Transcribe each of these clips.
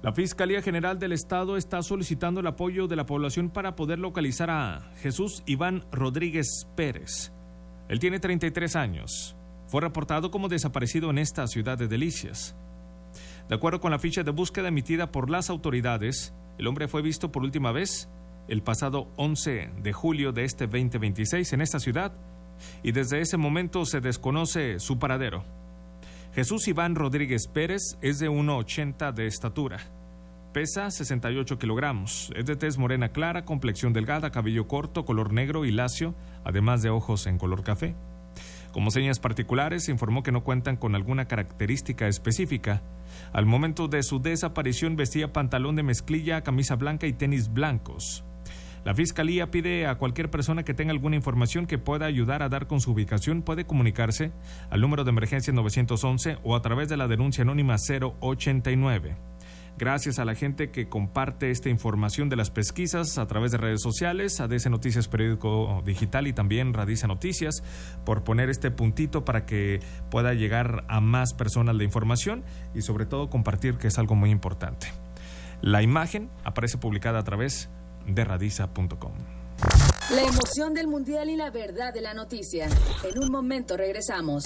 La Fiscalía General del Estado está solicitando el apoyo de la población para poder localizar a Jesús Iván Rodríguez Pérez. Él tiene 33 años. Fue reportado como desaparecido en esta ciudad de Delicias. De acuerdo con la ficha de búsqueda emitida por las autoridades, el hombre fue visto por última vez el pasado 11 de julio de este 2026 en esta ciudad y desde ese momento se desconoce su paradero. Jesús Iván Rodríguez Pérez es de 1,80 de estatura, pesa 68 kilogramos, es de tez morena clara, complexión delgada, cabello corto, color negro y lacio, además de ojos en color café. Como señas particulares, se informó que no cuentan con alguna característica específica. Al momento de su desaparición vestía pantalón de mezclilla, camisa blanca y tenis blancos. La Fiscalía pide a cualquier persona que tenga alguna información que pueda ayudar a dar con su ubicación, puede comunicarse al número de emergencia 911 o a través de la denuncia anónima 089. Gracias a la gente que comparte esta información de las pesquisas a través de redes sociales, ADC Noticias Periódico Digital y también Radiza Noticias, por poner este puntito para que pueda llegar a más personas la información y sobre todo compartir, que es algo muy importante. La imagen aparece publicada a través de radiza.com. La emoción del mundial y la verdad de la noticia. En un momento regresamos.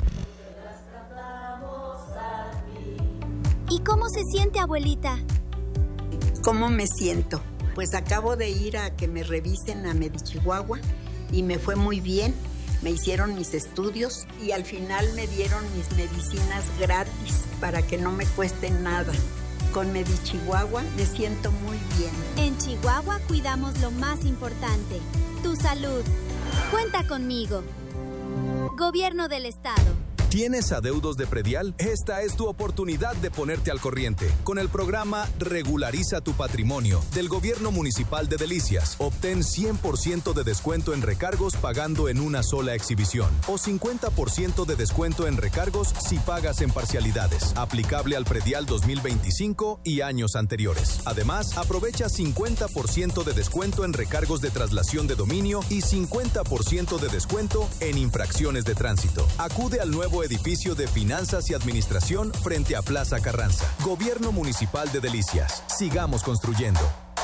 ¿Y cómo se siente, abuelita? ¿Cómo me siento? Pues acabo de ir a que me revisen a Medichihuahua y me fue muy bien. Me hicieron mis estudios y al final me dieron mis medicinas gratis para que no me cuesten nada. Con Medichihuahua me siento muy bien. En Chihuahua cuidamos lo más importante, tu salud. Cuenta conmigo. Gobierno del Estado. ¿Tienes adeudos de predial? Esta es tu oportunidad de ponerte al corriente. Con el programa Regulariza tu Patrimonio del Gobierno Municipal de Delicias, obtén 100% de descuento en recargos pagando en una sola exhibición o 50% de descuento en recargos si pagas en parcialidades. Aplicable al predial 2025 y años anteriores. Además, aprovecha 50% de descuento en recargos de traslación de dominio y 50% de descuento en infracciones de tránsito. Acude al nuevo edificio de Finanzas y Administración frente a Plaza Carranza. Gobierno Municipal de Delicias. Sigamos construyendo.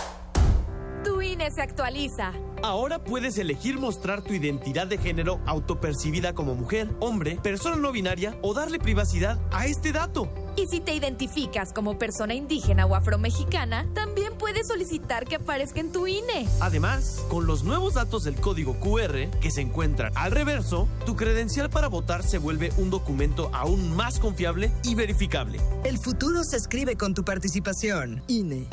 Tu INE se actualiza. Ahora puedes elegir mostrar tu identidad de género autopercibida como mujer, hombre, persona no binaria o darle privacidad a este dato. Y si te identificas como persona indígena o afromexicana, también puedes solicitar que aparezca en tu INE. Además, con los nuevos datos del código QR que se encuentran al reverso, tu credencial para votar se vuelve un documento aún más confiable y verificable. El futuro se escribe con tu participación. INE.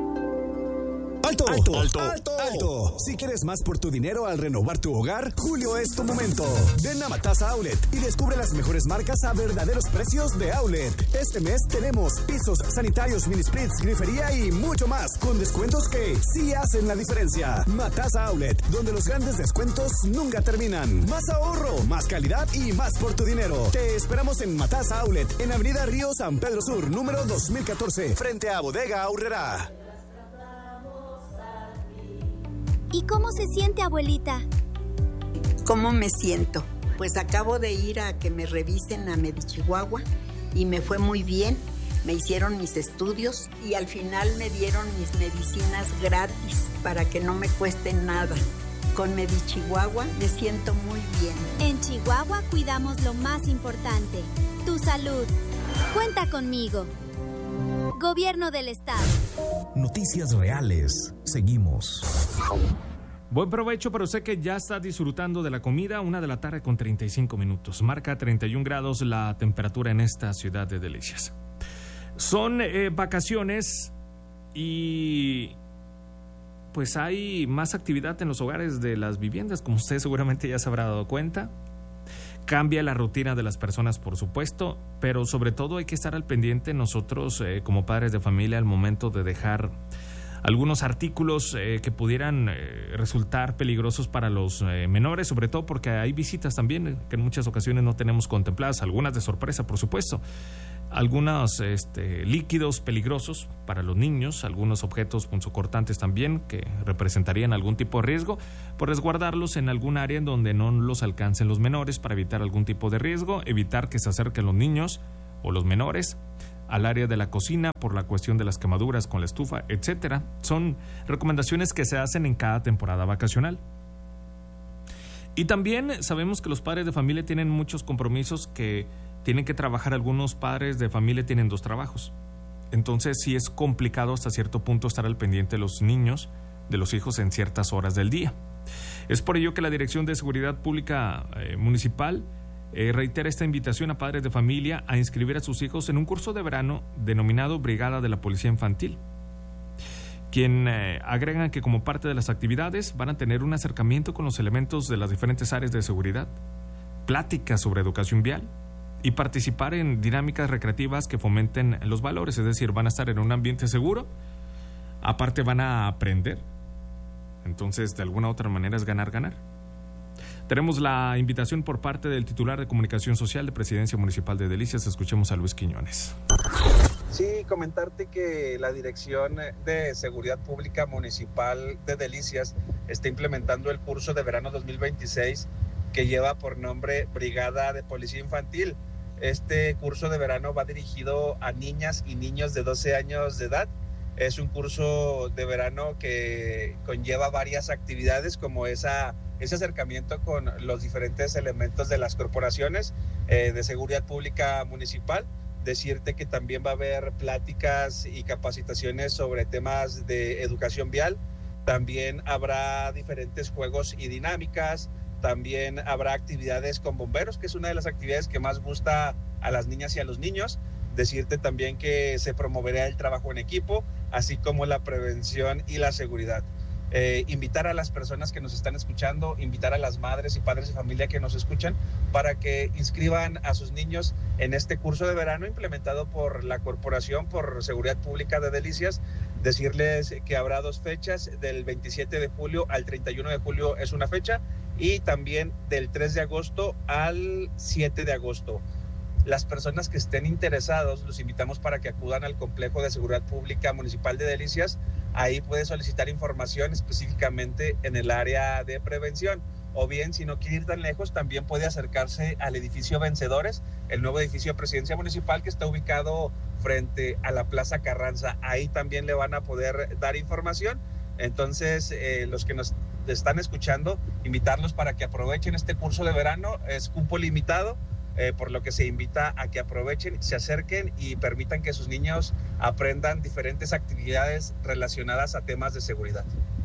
¡Alto! ¡Alto! ¡Alto! ¡Alto! Si quieres más por tu dinero al renovar tu hogar, julio es tu momento. Ven a Matasa Outlet y descubre las mejores marcas a verdaderos precios de Outlet. Este mes tenemos pisos, sanitarios, mini splits, grifería y mucho más, con descuentos que sí hacen la diferencia. Matasa Outlet, donde los grandes descuentos nunca terminan. Más ahorro, más calidad y más por tu dinero. Te esperamos en Matasa Outlet, en Avenida Río San Pedro Sur, número 2014, frente a Bodega Aurrera. ¿Y cómo se siente, abuelita? ¿Cómo me siento? Pues acabo de ir a que me revisen a Medichihuahua y me fue muy bien. Me hicieron mis estudios y al final me dieron mis medicinas gratis para que no me cuesten nada. Con Medichihuahua me siento muy bien. En Chihuahua cuidamos lo más importante, tu salud. Cuenta conmigo. Gobierno del Estado. Noticias reales. Seguimos. Buen provecho para usted que ya está disfrutando de la comida. 1:00 con 35 minutos. Marca 31 grados la temperatura en esta ciudad de Delicias. Son vacaciones y pues hay más actividad en los hogares de las viviendas, como usted seguramente ya se habrá dado cuenta. Cambia la rutina de las personas, por supuesto, pero sobre todo hay que estar al pendiente nosotros como padres de familia al momento de dejar algunos artículos que pudieran resultar peligrosos para los menores, sobre todo porque hay visitas también que en muchas ocasiones no tenemos contempladas, algunas de sorpresa, por supuesto. Algunos líquidos peligrosos para los niños, algunos objetos punzocortantes también que representarían algún tipo de riesgo, por resguardarlos en algún área en donde no los alcancen los menores para evitar algún tipo de riesgo, evitar que se acerquen los niños o los menores al área de la cocina por la cuestión de las quemaduras con la estufa, etcétera. Son recomendaciones que se hacen en cada temporada vacacional. Y también sabemos que los padres de familia tienen muchos compromisos que tienen que trabajar. Algunos padres de familia tienen 2 trabajos. Entonces sí es complicado hasta cierto punto estar al pendiente de los niños, de los hijos en ciertas horas del día. Es por ello que la Dirección de Seguridad Pública Municipal reitera esta invitación a padres de familia a inscribir a sus hijos en un curso de verano denominado Brigada de la Policía Infantil, quien agregan que como parte de las actividades van a tener un acercamiento con los elementos de las diferentes áreas de seguridad, pláticas sobre educación vial y participar en dinámicas recreativas que fomenten los valores, es decir, van a estar en un ambiente seguro, aparte van a aprender. Entonces, de alguna u otra manera es ganar-ganar. Tenemos la invitación por parte del titular de Comunicación Social de Presidencia Municipal de Delicias. Escuchemos a Luis Quiñones. Sí, comentarte que la Dirección de Seguridad Pública Municipal de Delicias está implementando el curso de verano 2026 que lleva por nombre Brigada de Policía Infantil. Este curso de verano va dirigido a niñas y niños de 12 años de edad. Es un curso de verano que conlleva varias actividades como ese acercamiento con los diferentes elementos de las corporaciones de seguridad pública municipal. Decirte que también va a haber pláticas y capacitaciones sobre temas de educación vial. También habrá diferentes juegos y dinámicas. También habrá actividades con bomberos, que es una de las actividades que más gusta a las niñas y a los niños. Decirte también que se promoverá el trabajo en equipo, así como la prevención y la seguridad. Invitar a las personas que nos están escuchando, invitar a las madres y padres de familia que nos escuchan para que inscriban a sus niños en este curso de verano implementado por la Corporación por Seguridad Pública de Delicias. Decirles que habrá 2 fechas, del 27 de julio al 31 de julio es una fecha y también del 3 de agosto al 7 de agosto. Las personas que estén interesados, los invitamos para que acudan al Complejo de Seguridad Pública Municipal de Delicias. Ahí puede solicitar información específicamente en el área de prevención. O bien, si no quiere ir tan lejos, también puede acercarse al edificio Vencedores, el nuevo edificio de Presidencia Municipal que está ubicado frente a la Plaza Carranza. Ahí también le van a poder dar información. Entonces, los que nos están escuchando, invitarlos para que aprovechen este curso de verano. Es cupo limitado. Por lo que se invita a que aprovechen, se acerquen y permitan que sus niños aprendan diferentes actividades relacionadas a temas de seguridad.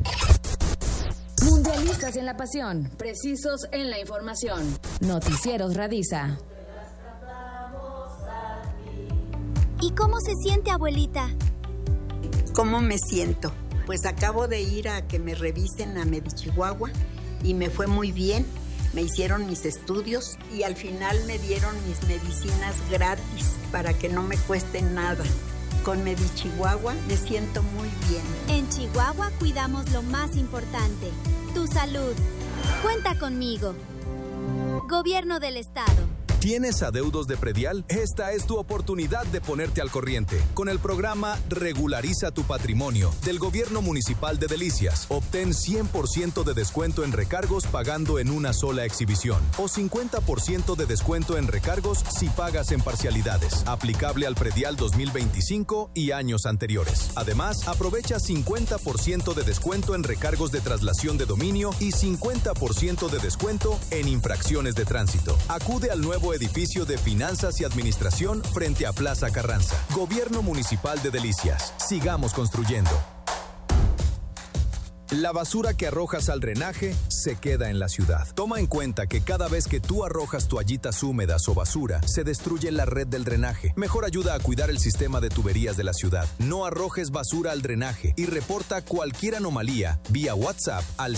Mundialistas en la pasión, precisos en la información. Noticieros Radisa. ¿Y cómo se siente, abuelita? ¿Cómo me siento? Pues acabo de ir a que me revisen a Medichihuahua y me fue muy bien. Me hicieron mis estudios y al final me dieron mis medicinas gratis para que no me cueste nada. Con Medichihuahua me siento muy bien. En Chihuahua cuidamos lo más importante, tu salud. Cuenta conmigo. Gobierno del Estado. ¿Tienes adeudos de predial? Esta es tu oportunidad de ponerte al corriente. Con el programa Regulariza tu Patrimonio del Gobierno Municipal de Delicias, obtén 100% de descuento en recargos pagando en una sola exhibición o 50% de descuento en recargos si pagas en parcialidades. Aplicable al predial 2025 y años anteriores. Además, aprovecha 50% de descuento en recargos de traslación de dominio y 50% de descuento en infracciones de tránsito. Acude al nuevo edificio de Finanzas y Administración frente a Plaza Carranza. Gobierno Municipal de Delicias. Sigamos construyendo. La basura que arrojas al drenaje se queda en la ciudad. Toma en cuenta que cada vez que tú arrojas toallitas húmedas o basura, se destruye la red del drenaje. Mejor ayuda a cuidar el sistema de tuberías de la ciudad. No arrojes basura al drenaje y reporta cualquier anomalía vía WhatsApp al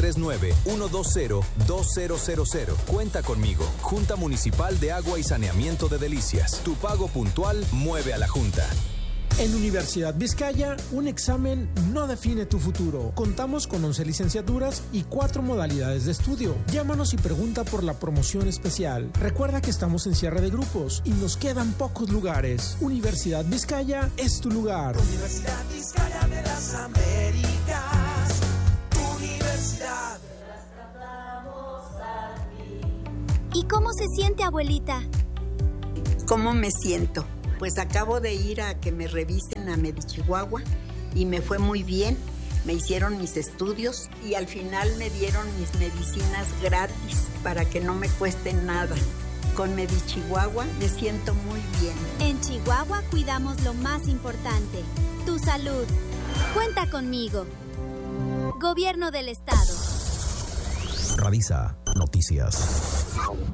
639-120-2000. Cuenta conmigo. Junta Municipal de Agua y Saneamiento de Delicias. Tu pago puntual mueve a la Junta. En Universidad Vizcaya, un examen no define tu futuro. Contamos con 11 licenciaturas y 4 modalidades de estudio. Llámanos y pregunta por la promoción especial. Recuerda que estamos en cierre de grupos y nos quedan pocos lugares. Universidad Vizcaya es tu lugar. Universidad Vizcaya de las Américas. Universidad. ¿Y cómo se siente, abuelita? ¿Cómo me siento? Pues acabo de ir a que me revisen a Medichihuahua y me fue muy bien. Me hicieron mis estudios y al final me dieron mis medicinas gratis para que no me cuesten nada. Con Medichihuahua me siento muy bien. En Chihuahua cuidamos lo más importante, tu salud. Cuenta conmigo. Gobierno del Estado. Radisa Noticias.